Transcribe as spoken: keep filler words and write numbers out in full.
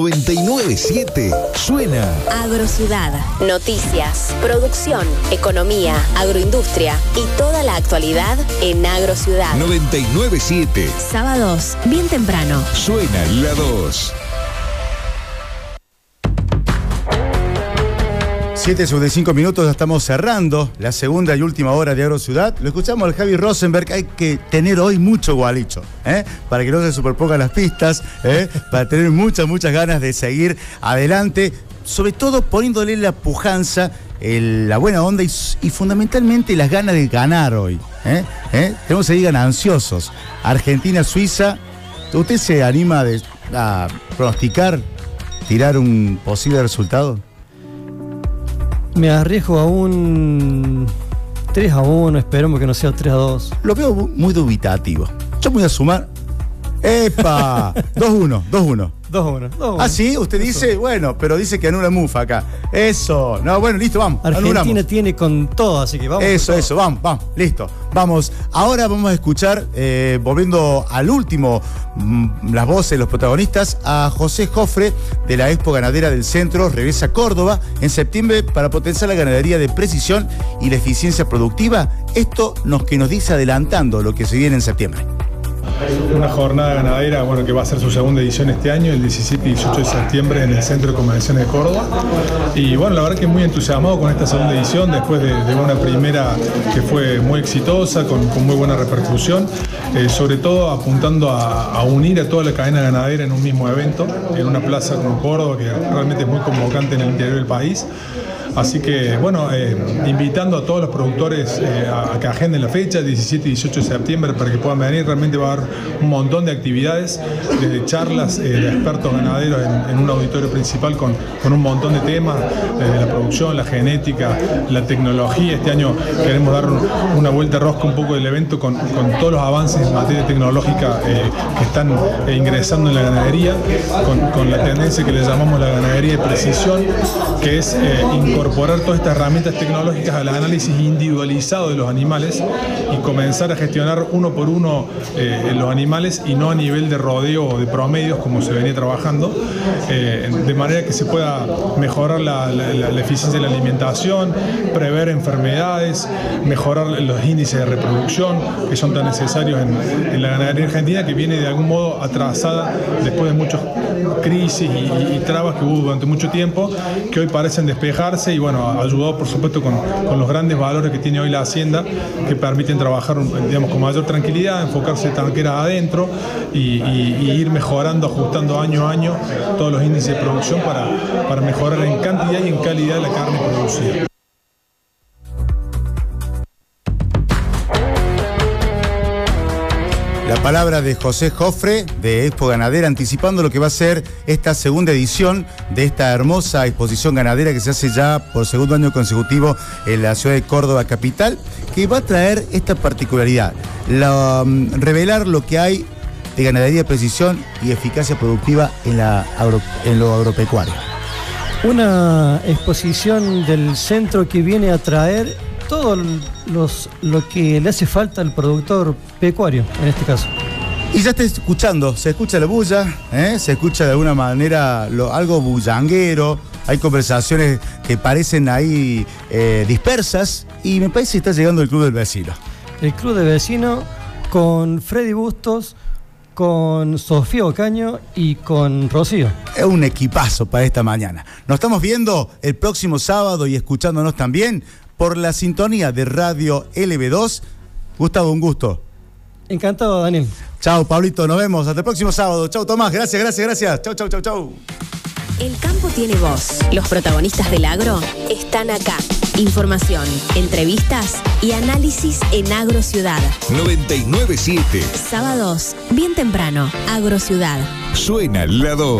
noventa y nueve punto siete suena Agrociudad. Noticias, producción, economía, agroindustria y toda la actualidad en Agrociudad. noventa y nueve punto siete. Sábados, bien temprano. Suena la dos. siete sobre cinco minutos, ya estamos cerrando la segunda y última hora de Agrociudad. Lo escuchamos al Javi Rosenberg. Hay que tener hoy mucho gualicho, ¿eh? Para que no se superpongan las pistas, ¿eh? Para tener muchas, muchas ganas de seguir adelante, sobre todo poniéndole la pujanza, el, la buena onda y, y fundamentalmente las ganas de ganar hoy, ¿eh? ¿Eh? Tenemos que ir gananciosos. Argentina, Suiza. ¿Usted se anima de, a pronosticar, tirar un posible resultado? Me arriesgo a un tres a uno, esperemos que no sea tres a dos. Lo veo muy dubitativo. Yo me voy a sumar. ¡Epa! dos uno, dos uno. dos uno. Ah, sí, usted dice, bueno, pero dice que anula Mufa acá. Eso. No, bueno, listo, vamos. Argentina anulamos. Tiene con todo, así que vamos. Eso, eso, vamos, vamos, listo. Vamos. Ahora vamos a escuchar, eh, volviendo al último, mmm, las voces, los protagonistas, a José Jofre de la Expo Ganadera del Centro. Regresa a Córdoba en septiembre para potenciar la ganadería de precisión y la eficiencia productiva. Esto nos que nos dice adelantando lo que se viene en septiembre. Una jornada ganadera, bueno, que va a ser su segunda edición este año, el diecisiete y dieciocho de septiembre en el Centro de Convenciones de Córdoba. Y bueno, la verdad que muy entusiasmado con esta segunda edición, después de, de una primera que fue muy exitosa, con, con muy buena repercusión, eh, sobre todo apuntando a, a unir a toda la cadena ganadera en un mismo evento, en una plaza como Córdoba, que realmente es muy convocante en el interior del país. Así que, bueno, eh, invitando a todos los productores eh, a, a que agenden la fecha, diecisiete y dieciocho de septiembre, para que puedan venir. Realmente va a haber un montón de actividades, desde charlas eh, de expertos ganaderos en, en un auditorio principal con, con un montón de temas, desde la producción, la genética, la tecnología. Este año queremos dar un, una vuelta rosca un poco del evento con, con todos los avances en materia tecnológica eh, que están eh, ingresando en la ganadería, con, con la tendencia que le llamamos la ganadería de precisión, que es eh, incorporar todas estas herramientas tecnológicas al análisis individualizado de los animales y comenzar a gestionar uno por uno eh, los animales y no a nivel de rodeo o de promedios como se venía trabajando, eh, de manera que se pueda mejorar la, la, la eficiencia de la alimentación, prever enfermedades, mejorar los índices de reproducción que son tan necesarios en, en la ganadería argentina, que viene de algún modo atrasada después de muchas crisis y, y, y trabas que hubo durante mucho tiempo, que hoy parecen despejarse. Y bueno, ayudado por supuesto con, con los grandes valores que tiene hoy la hacienda, que permiten trabajar, digamos, con mayor tranquilidad, enfocarse tanqueras adentro y, y, y ir mejorando, ajustando año a año todos los índices de producción para, para mejorar en cantidad y en calidad la carne producida. La palabra de José Jofre de Expo Ganadera, anticipando lo que va a ser esta segunda edición de esta hermosa exposición ganadera que se hace ya por segundo año consecutivo en la ciudad de Córdoba capital, que va a traer esta particularidad, la, um, revelar lo que hay de ganadería de precisión y eficacia productiva en, la agro, en lo agropecuario. Una exposición del centro que viene a traer todo los, lo que le hace falta al productor pecuario, en este caso. Y ya está escuchando, se escucha la bulla, ¿eh? Se escucha de alguna manera lo, algo bullanguero, hay conversaciones que parecen ahí eh, dispersas, y me parece que está llegando el Club del Vecino. El Club del Vecino con Freddy Bustos, con Sofía Ocaño y con Rocío. Es un equipazo para esta mañana. Nos estamos viendo el próximo sábado y escuchándonos también por la sintonía de Radio L B dos. Gustavo, un gusto. Encantado, Daniel. Chau, Pablito, nos vemos. Hasta el próximo sábado. Chau, Tomás. Gracias, gracias, gracias. Chau, chau, chau, chau. El campo tiene voz. Los protagonistas del agro están acá. Información, entrevistas y análisis en Agrociudad. noventa y nueve punto siete. Sábados, bien temprano. Agrociudad. Suena la dos.